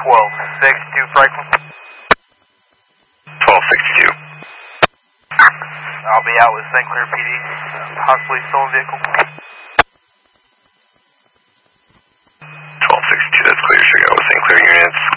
1262 Franklin. 1262. I'll be out with St. Clair PD, possibly stolen vehicle. 1262, that's clear. Check out with St. Clair units.